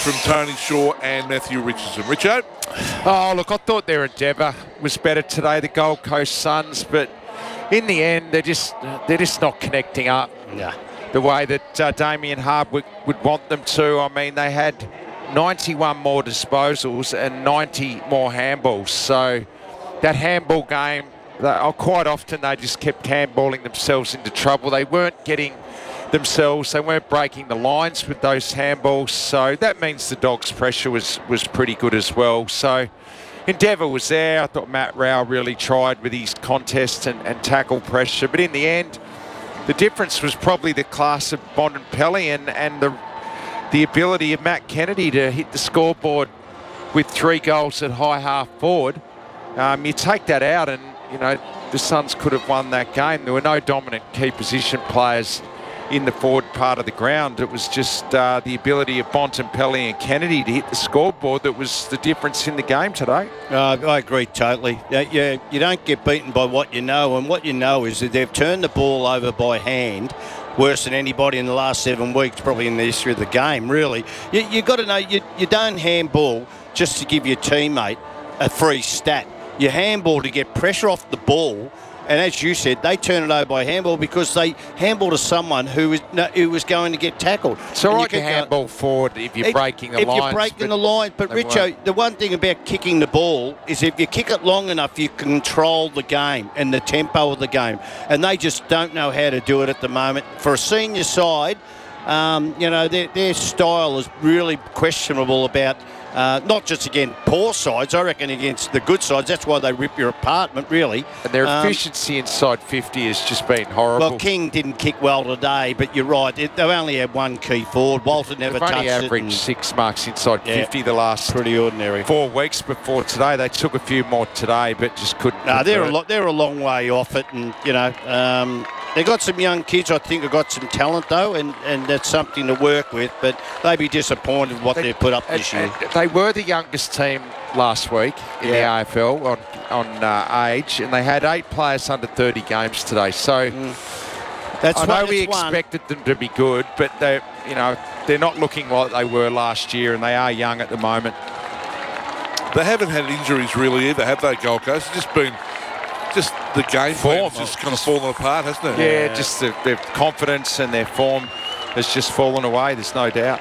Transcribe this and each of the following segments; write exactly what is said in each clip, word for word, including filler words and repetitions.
from Tony Shaw and Matthew Richardson. Richo? Oh, look, I thought their endeavour was better today, the Gold Coast Suns, but in the end, they're just they're just not connecting up Yeah. the way that uh, Damien Hardwick would want them to. I mean, they had ninety-one more disposals and ninety more handballs. So that handball game, they, oh, quite often they just kept handballing themselves into trouble. They weren't getting themselves, they weren't breaking the lines with those handballs. So that means the Dogs' pressure was, was pretty good as well. So endeavour was there. I thought Matt Rowell really tried with his contest and, and tackle pressure. But in the end, the difference was probably the class of Bontempelli and, and the the ability of Matt Kennedy to hit the scoreboard with three goals at high half forward. Um, you take that out and, you know, the Suns could have won that game. There were no dominant key position players in the forward part of the ground. It was just uh, the ability of Bontempelli and Kennedy to hit the scoreboard that was the difference in the game today. Uh, I agree totally. Uh, yeah, you don't get beaten by what you know, and what you know is that they've turned the ball over by hand worse than anybody in the last seven weeks, probably in the history of the game, really. You, you've got to know, you, you don't handball just to give your teammate a free stat. You handball to get pressure off the ball. And as you said, they turn it over by handball because they handball to someone who was no, who was going to get tackled. It's all and right to handball forward if you're if, breaking the if lines. If you're breaking the lines. But, Richo, the one thing about kicking the ball is if you kick it long enough, you control the game and the tempo of the game. And they just don't know how to do it at the moment. For a senior side, um, you know, their, their style is really questionable about... Uh, not just against poor sides, I reckon against the good sides. That's why they rip your apartment, really. And their um, efficiency inside fifty has just been horrible. Well, King didn't kick well today, but you're right. It, they've only had one key forward. Walter never They've touched only it. averaged six marks inside Yeah, fifty the last pretty ordinary. four weeks before today. They took a few more today, but just couldn't. No, they're a convert. lot. They're a long way off it, and you know. Um, They've got some young kids, I think, have got some talent, though, and, and that's something to work with. But they'd be disappointed with what they, they've put up this and, year. And they were the youngest team last week in Yeah. the A F L on, on uh, age, and they had eight players under thirty games today. So Mm. That's I know one, we that's one. expected them to be good, but they, you know, they're not looking like they were last year, and they are young at the moment. They haven't had injuries really either, have they, Gold Coast? It's just been... Just the game Form. plan's just kind of fallen apart, hasn't it? Yeah, yeah. just the, their confidence and their form has just fallen away, there's no doubt.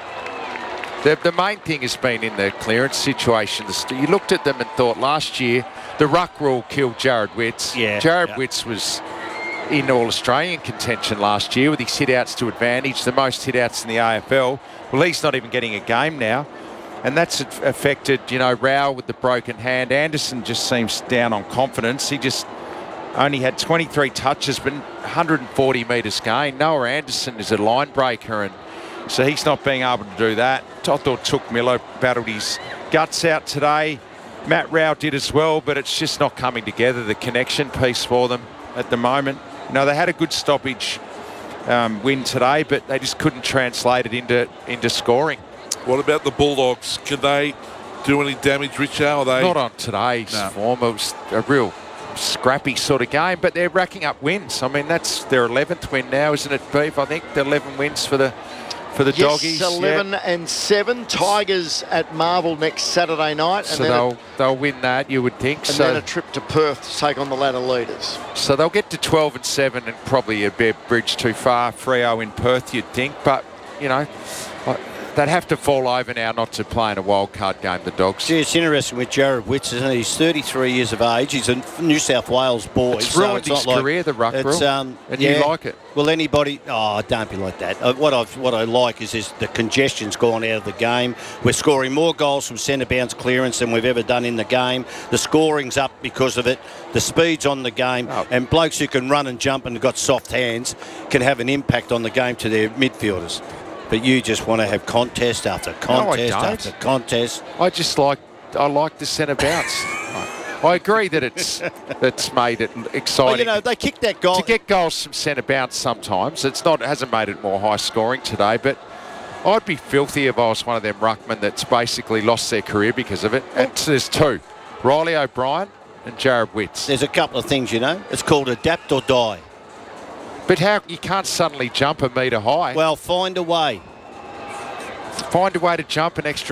The, the main thing has been in the clearance situation. The, you looked at them and thought last year, the ruck rule killed Jared Witts. Yeah, Jared yeah. Witts was in All-Australian contention last year with his hit-outs to advantage, the most hit-outs in the A F L. Well, he's not even getting a game now. And that's affected, you know, Rowell with the broken hand. Anderson just seems down on confidence. He just only had twenty-three touches, but one hundred forty metres gained. Noah Anderson is a line breaker, and so he's not being able to do that. I thought Took Miller battled his guts out today. Matt Rowell did as well, but it's just not coming together, the connection piece for them at the moment. You know, they had a good stoppage um, win today, but they just couldn't translate it into, into scoring. What about the Bulldogs? Can they do any damage, Richo? Are they... Not on today's No. form. It was a real scrappy sort of game, but they're racking up wins. I mean, that's their eleventh win now, isn't it, Beef? I think the eleven wins for the for the yes, Doggies. eleven yeah. and seven. Tigers at Marvel next Saturday night, So and then they'll a, they'll win that, you would think. and So then a trip to Perth to take on the ladder leaders. so they'll get to twelve and seven, and probably a bit bridge too far. Freo in Perth, you'd think, but you know. I, They'd have to fall over now not to play in a wild card game, the Dogs. Gee, it's interesting with Jared Witts, isn't it? He's thirty-three years of age. He's a New South Wales boy. It's so ruined it's his not like, career, the ruck it's, rule, um, and yeah. you like it. Well, anybody... Oh, don't be like that. Uh, what, I've, what I like is, is the congestion's gone out of the game. We're scoring more goals from centre bounce clearance than we've ever done in the game. The scoring's up because of it. The speed's on the game. Oh. And blokes who can run and jump and have got soft hands can have an impact on the game to their midfielders. But you just want to have contest after contest don't. after contest. I just like I like the centre bounce. I agree that it's that's made it exciting. Well, you know, they kicked that goal. to get goals from centre bounce sometimes. It's not it hasn't made it more high scoring today, but I'd be filthy if I was one of them ruckmen that's basically lost their career because of it. And there's two, Riley O'Brien and Jared Witts. There's a couple of things, you know. It's called adapt or die. But how you can't suddenly jump a metre high. Well, find a way. Find a way to jump an extra